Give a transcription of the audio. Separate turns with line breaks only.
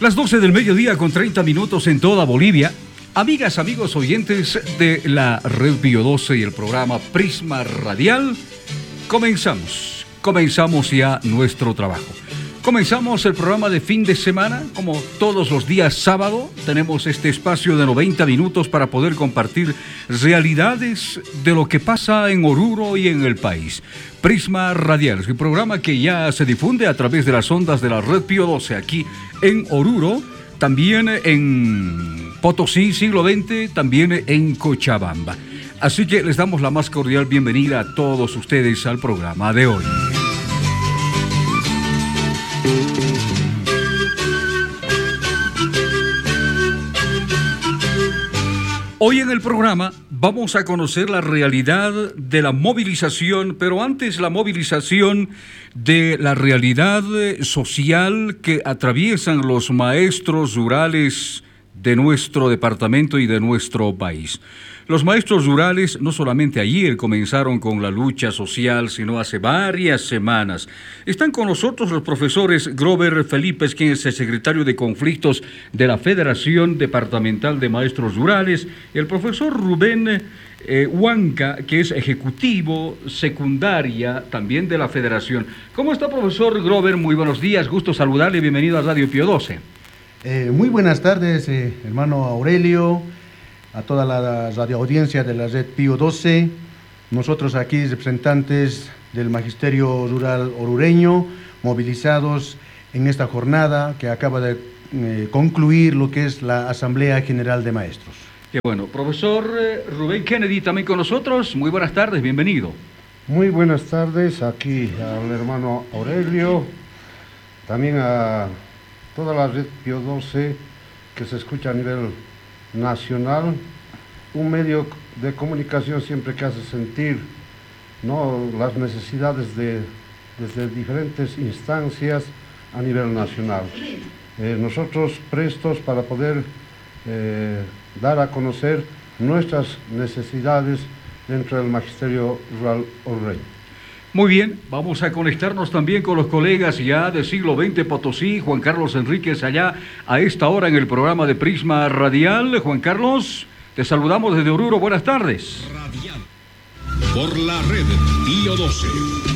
Las 12 del mediodía con 30 minutos en toda Bolivia. Amigas, amigos oyentes de la Red Pío 12 y el programa Prisma Radial, comenzamos ya nuestro trabajo. Comenzamos el programa de fin de semana, como todos los días sábado. Tenemos este espacio de 90 minutos para poder compartir realidades de lo que pasa en Oruro y en el país. Prisma Radial es un programa que ya se difunde a través de las ondas de la Red Pío 12 aquí en Oruro, también en Potosí, siglo XX, también en Cochabamba. Así que les damos la más cordial bienvenida a todos ustedes al programa de hoy. Hoy en el programa vamos a conocer la realidad de la movilización, pero antes la movilización de la realidad social que atraviesan los maestros rurales de nuestro departamento y de nuestro país. Los maestros rurales no solamente ayer comenzaron con la lucha social, sino hace varias semanas. Están con nosotros los profesores Grover Felipe, quien es el secretario de Conflictos de la Federación Departamental de Maestros Rurales, y el profesor Rubén Huanca, que es ejecutivo secundaria también de la Federación. ¿Cómo está, profesor Grover? Muy buenos días, gusto saludarle, bienvenido a Radio Pío 12.
Muy buenas tardes, hermano Aurelio, a toda la radioaudiencia de la Red Pío 12. Nosotros aquí, representantes del Magisterio Rural Orureño, movilizados en esta jornada que acaba de concluir lo que es la Asamblea General de Maestros.
Qué bueno. Profesor Rubén Kennedy también con nosotros. Muy buenas tardes, bienvenido.
Muy buenas tardes, aquí al hermano Aurelio, también a toda la Red Pío 12 que se escucha a nivel nacional, un medio de comunicación siempre que hace sentir, ¿no?, las necesidades desde diferentes instancias a nivel nacional. Nosotros prestos para poder dar a conocer nuestras necesidades dentro del Magisterio Rural Orureño.
Muy bien, vamos a conectarnos también con los colegas ya del siglo XX Potosí, Juan Carlos Enríquez, allá a esta hora en el programa de Prisma Radial. Juan Carlos, te saludamos desde Oruro, buenas tardes.
Radial, por la Red Pío 12.